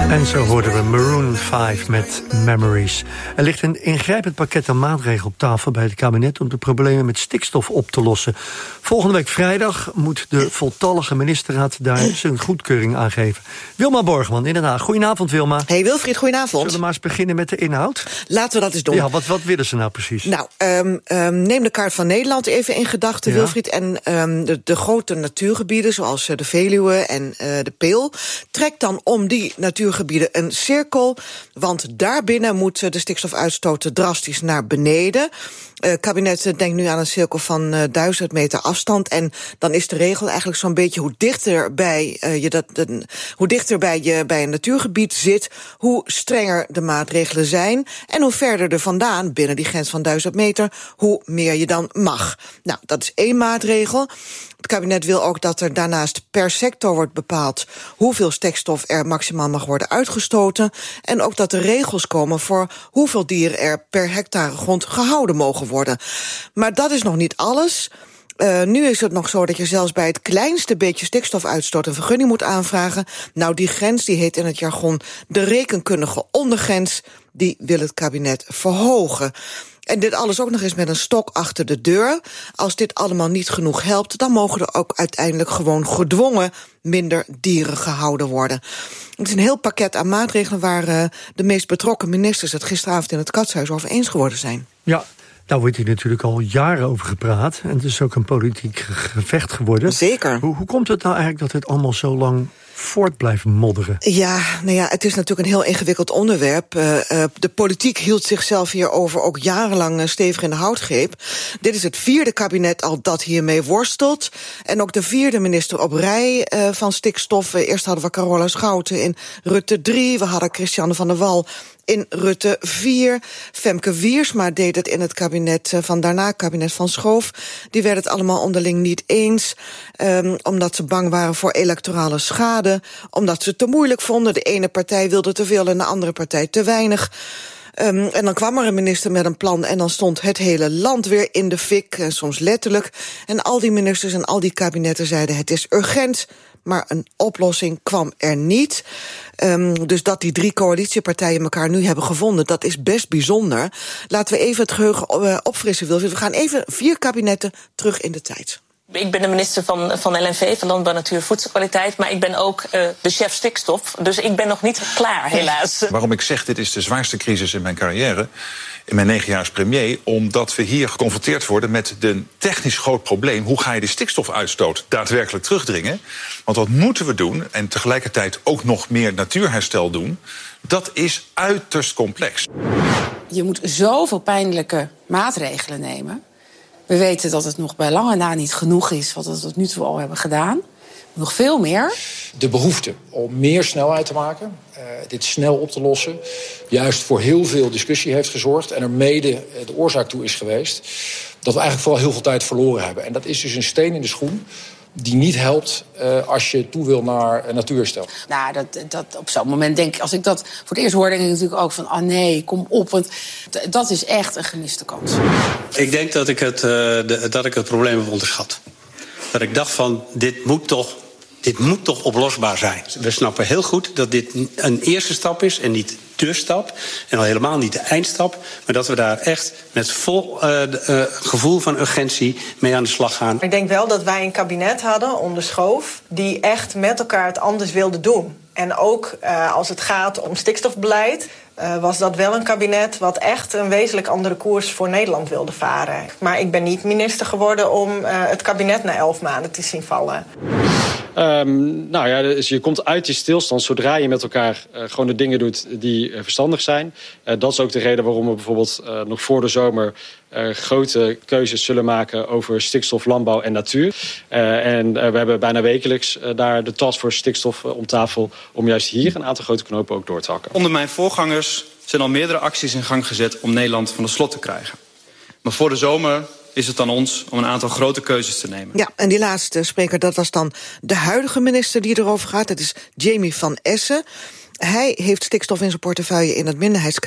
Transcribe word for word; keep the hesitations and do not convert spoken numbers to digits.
En zo hoorden we Maroon vijf met Memories. Er ligt een ingrijpend pakket aan maatregelen op tafel bij het kabinet om de problemen met stikstof op te lossen. Volgende week vrijdag moet de voltallige ministerraad daar zijn goedkeuring aan geven. Wilma Borgman in Den Haag. Goedenavond, Wilma. Hey Wilfried, goedenavond. Zullen we maar eens beginnen met de inhoud? Laten we dat eens doen. Ja, wat, wat willen ze nou precies? Nou, um, um, neem de kaart van Nederland even in gedachten, ja. Wilfried. En um, de, de grote natuurgebieden, zoals de Veluwe en uh, de Peel, trek dan om die natuurgebieden een cirkel, want daarbinnen moet de stikstofuitstoot drastisch naar beneden. Het uh, kabinet denkt nu aan een cirkel van uh, duizend meter afstand. En dan is de regel eigenlijk zo'n beetje hoe dichter bij uh, je dat, de, hoe dichter bij je bij een natuurgebied zit, hoe strenger de maatregelen zijn. En hoe verder er vandaan, binnen die grens van duizend meter, hoe meer je dan mag. Nou, dat is één maatregel. Het kabinet wil ook dat er daarnaast per sector wordt bepaald hoeveel stikstof er maximaal mag worden uitgestoten. En ook dat er regels komen voor hoeveel dieren er per hectare grond gehouden mogen worden. Maar dat is nog niet alles. Uh, nu is het nog zo dat je zelfs bij het kleinste beetje stikstofuitstoot een vergunning moet aanvragen. Nou, die grens die heet in het jargon de rekenkundige ondergrens. Die wil het kabinet verhogen. En dit alles ook nog eens met een stok achter de deur. Als dit allemaal niet genoeg helpt, dan mogen er ook uiteindelijk gewoon gedwongen minder dieren gehouden worden. Het is een heel pakket aan maatregelen waar uh, de meest betrokken ministers het gisteravond in het Katshuis over eens geworden zijn. Ja. Daar wordt hier natuurlijk al jaren over gepraat. En het is ook een politiek gevecht geworden. Zeker. Hoe, hoe komt het nou eigenlijk dat het allemaal zo lang voort blijft modderen? Ja, nou ja, het is natuurlijk een heel ingewikkeld onderwerp. Uh, uh, de politiek hield zichzelf hierover ook jarenlang uh, stevig in de houtgreep. Dit is het vierde kabinet al dat hiermee worstelt. En ook de vierde minister op rij uh, van stikstof. Uh, eerst hadden we Carola Schouten in Rutte drie. We hadden Christiane van der Wal in Rutte vier. Femke Wiersma deed het in het kabinet van daarna, kabinet van Schoof. Die werden het allemaal onderling niet eens. Um, omdat ze bang waren voor electorale schade. Omdat ze het te moeilijk vonden. De ene partij wilde te veel en de andere partij te weinig. Um, en dan kwam er een minister met een plan en dan stond het hele land weer in de fik. En soms letterlijk. En al die ministers en al die kabinetten zeiden het is urgent. Maar een oplossing kwam er niet. Um, dus dat die drie coalitiepartijen elkaar nu hebben gevonden, dat is best bijzonder. Laten we even het geheugen uh, opfrissen, Wilfried. We gaan even vier kabinetten terug in de tijd. Ik ben de minister van, van L N V, van Landbouw, Natuur en Voedselkwaliteit. Maar ik ben ook uh, de chef stikstof. Dus ik ben nog niet klaar, helaas. Waarom ik zeg, dit is de zwaarste crisis in mijn carrière, in mijn negen jaar als premier, omdat we hier geconfronteerd worden met een technisch groot probleem. Hoe ga je de stikstofuitstoot daadwerkelijk terugdringen? Want wat moeten we doen, en tegelijkertijd ook nog meer natuurherstel doen, dat is uiterst complex. Je moet zoveel pijnlijke maatregelen nemen. We weten dat het nog bij lange na niet genoeg is wat we tot nu toe al hebben gedaan. Nog veel meer. De behoefte om meer snelheid te maken, uh, dit snel op te lossen, juist voor heel veel discussie heeft gezorgd en er mede de oorzaak toe is geweest dat we eigenlijk vooral heel veel tijd verloren hebben. En dat is dus een steen in de schoen die niet helpt uh, als je toe wil naar uh, natuurherstel. Nou, dat, dat op zo'n moment denk ik, als ik dat voor het eerst hoor, denk ik natuurlijk ook van, ah nee, kom op, want t- dat is echt een gemiste kans. Ik denk dat ik het, uh, de, dat ik het probleem heb onderschat. Dat ik dacht van, dit moet toch, dit moet toch oplosbaar zijn. We snappen heel goed dat dit een eerste stap is en niet de stap. En al helemaal niet de eindstap. Maar dat we daar echt met vol uh, de, uh, gevoel van urgentie mee aan de slag gaan. Ik denk wel dat wij een kabinet hadden onder Schoof die echt met elkaar het anders wilde doen. En ook uh, als het gaat om stikstofbeleid, Uh, was dat wel een kabinet wat echt een wezenlijk andere koers voor Nederland wilde varen. Maar ik ben niet minister geworden om uh, het kabinet na elf maanden te zien vallen. Um, nou ja, dus je komt uit die stilstand zodra je met elkaar uh, gewoon de dingen doet die uh, verstandig zijn. Uh, dat is ook de reden waarom we bijvoorbeeld uh, nog voor de zomer uh, grote keuzes zullen maken over stikstof, landbouw en natuur. Uh, en uh, we hebben bijna wekelijks uh, daar de taskforce stikstof uh, om tafel om juist hier een aantal grote knopen ook door te hakken. Onder mijn voorgangers zijn al meerdere acties in gang gezet om Nederland van de slot te krijgen. Maar voor de zomer is het aan ons om een aantal grote keuzes te nemen. Ja, en die laatste spreker, dat was dan de huidige minister die erover gaat. Dat is Jamie van Essen. Hij heeft stikstof in zijn portefeuille in het minderheidskabinet